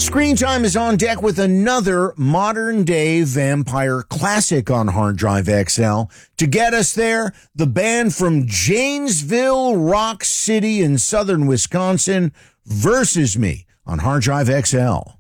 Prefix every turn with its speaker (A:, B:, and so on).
A: Screen Time is on deck with another modern-day vampire classic on Hard Drive XL. To get us there, the band from Janesville, Rock City in southern Wisconsin, Versus Me on Hard Drive XL.